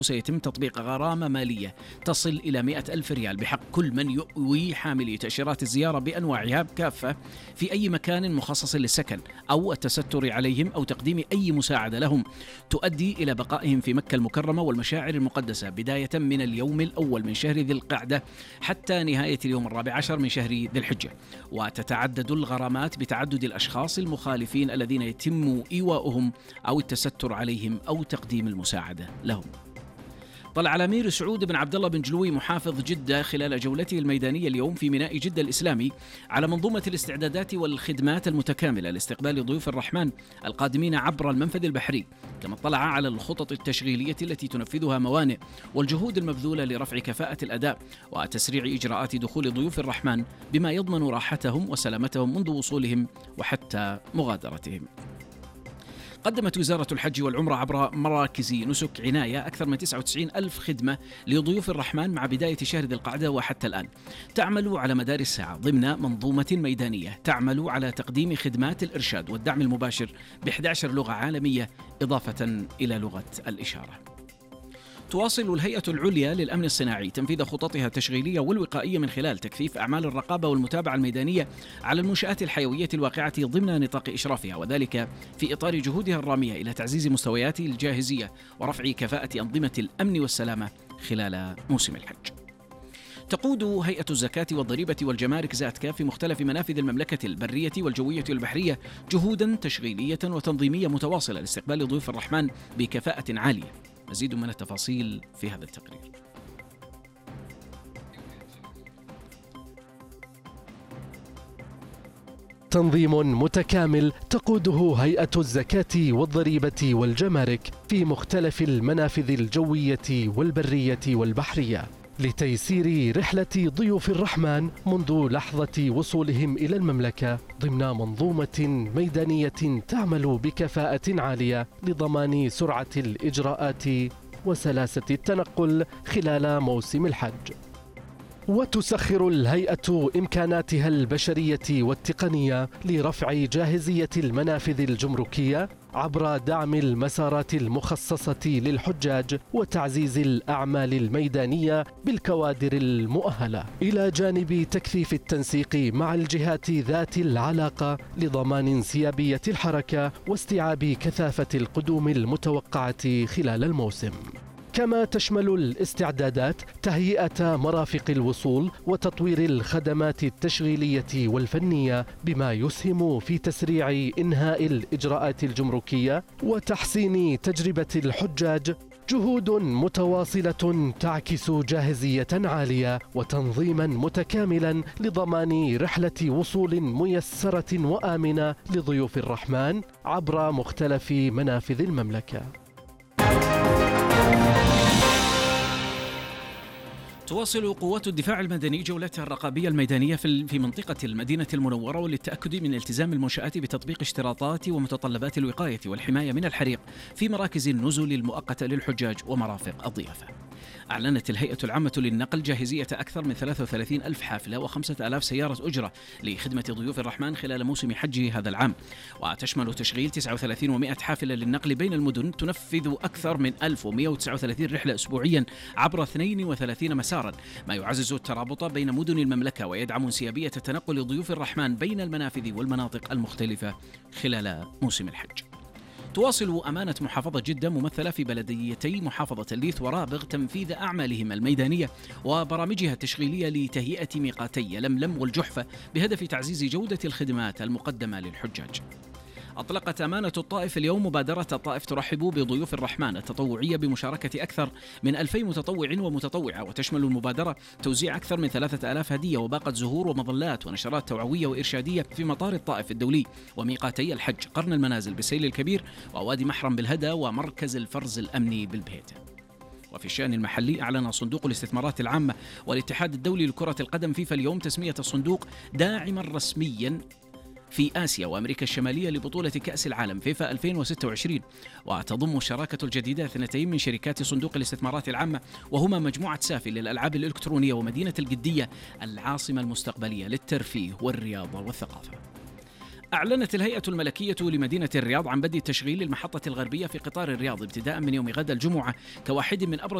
سيتم تطبيق غرامة مالية تصل إلى 100,000 ريال بحق كل من يؤوي حاملي تأشيرات الزيارة بأنواعها كافة في أي مكان مخصص للسكن أو التستر عليهم أو تقديم أي مساعدة لهم تؤدي إلى بقائهم في مكة المكرمة والمشاعر المقدسة بداية من اليوم الأول من شهر ذي القعدة حتى نهاية اليوم 14 من شهر ذي الحجة. وتتعدد الغرامات بتعدد الأشخاص المخالفين الذين يتم إيواؤهم أو التستر عليهم أو تقديم المساعدة لهم. طلع الأمير سعود بن عبد الله بن جلوي محافظ جدة خلال جولته الميدانية اليوم في ميناء جدة الإسلامي على منظومة الاستعدادات والخدمات المتكاملة لاستقبال ضيوف الرحمن القادمين عبر المنفذ البحري، كما اطلع على الخطط التشغيلية التي تنفذها موانئ والجهود المبذولة لرفع كفاءة الأداء وتسريع إجراءات دخول ضيوف الرحمن بما يضمن راحتهم وسلامتهم منذ وصولهم وحتى مغادرتهم. قدمت وزارة الحج والعمرة عبر مراكز نسك عناية أكثر من 99,000 خدمة لضيوف الرحمن مع بداية شهر ذي القعدة وحتى الآن. تعمل على مدار الساعة ضمن منظومة ميدانية تعمل على تقديم خدمات الإرشاد والدعم المباشر ب11 لغة عالمية إضافة إلى لغة الإشارة. تواصل الهيئة العليا للأمن الصناعي تنفيذ خططها التشغيلية والوقائية من خلال تكثيف أعمال الرقابة والمتابعة الميدانية على المنشآت الحيوية الواقعة ضمن نطاق إشرافها، وذلك في إطار جهودها الرامية إلى تعزيز مستويات الجاهزية ورفع كفاءة أنظمة الأمن والسلامة خلال موسم الحج. تقود هيئة الزكاة والضريبة والجمارك زاتكا في مختلف منافذ المملكة البرية والجوية والبحرية جهودا تشغيلية وتنظيمية متواصلة لاستقبال ضيوف الرحمن بكفاءة عالية. مزيد من التفاصيل في هذا التقرير. تنظيم متكامل تقوده هيئة الزكاة والضريبة والجمارك في مختلف المنافذ الجوية والبرية والبحرية لتيسير رحلة ضيوف الرحمن منذ لحظة وصولهم إلى المملكة ضمن منظومة ميدانية تعمل بكفاءة عالية لضمان سرعة الإجراءات وسلاسة التنقل خلال موسم الحج. وتسخر الهيئة إمكاناتها البشرية والتقنية لرفع جاهزية المنافذ الجمركية عبر دعم المسارات المخصصة للحجاج وتعزيز الأعمال الميدانية بالكوادر المؤهلة، إلى جانب تكثيف التنسيق مع الجهات ذات العلاقة لضمان انسيابية الحركة واستيعاب كثافة القدوم المتوقعة خلال الموسم. كما تشمل الاستعدادات تهيئة مرافق الوصول وتطوير الخدمات التشغيلية والفنية بما يسهم في تسريع إنهاء الإجراءات الجمركية وتحسين تجربة الحجاج، جهود متواصلة تعكس جاهزية عالية وتنظيما متكاملا لضمان رحلة وصول ميسرة وآمنة لضيوف الرحمن عبر مختلف منافذ المملكة. تواصل قوات الدفاع المدني جولتها الرقابية الميدانية في منطقة المدينة المنورة وللتأكد من التزام المنشآت بتطبيق اشتراطات ومتطلبات الوقاية والحماية من الحريق في مراكز النزل المؤقتة للحجاج ومرافق الضيافة. أعلنت الهيئة العامة للنقل جاهزية أكثر من 33,000 حافلة و5,000 سيارة أجرة لخدمة ضيوف الرحمن خلال موسم حج هذا العام، وتشمل تشغيل 39,100 حافلة للنقل بين المدن تنفذ أكثر من 1,139 رحلة أسبوعيا عبر 32 مسارا، ما يعزز الترابط بين مدن المملكة ويدعم انسيابية تنقل ضيوف الرحمن بين المنافذ والمناطق المختلفة خلال موسم الحج. تواصل أمانة محافظة جدة ممثلة في بلديتي محافظة الليث ورابغ تنفيذ أعمالهم الميدانية وبرامجها التشغيلية لتهيئة ميقاتي لملم والجحفة بهدف تعزيز جودة الخدمات المقدمة للحجاج. أطلقت أمانة الطائف اليوم مبادرة الطائف ترحب بضيوف الرحمن التطوعية بمشاركة أكثر من 2,000 متطوع ومتطوعة، وتشمل المبادرة توزيع أكثر من 3,000 هدية وباقة زهور ومظلات ونشرات توعوية وإرشادية في مطار الطائف الدولي وميقاتي الحج قرن المنازل بالسيل الكبير ووادي محرم بالهدى ومركز الفرز الأمني بالبهيت. وفي الشأن المحلي أعلن صندوق الاستثمارات العامة والاتحاد الدولي لكرة القدم فيفا اليوم تسمية الصندوق داعما رسميا في آسيا وأمريكا الشمالية لبطولة كأس العالم فيفا 2026، وتضم الشراكة الجديدة 2 من شركات صندوق الاستثمارات العامة وهما مجموعة سافي للألعاب الإلكترونية ومدينة الجدية العاصمة المستقبلية للترفيه والرياضة والثقافة. أعلنت الهيئة الملكية لمدينة الرياض عن بدء تشغيل المحطة الغربية في قطار الرياض ابتداء من يوم غد الجمعة كواحد من أبرز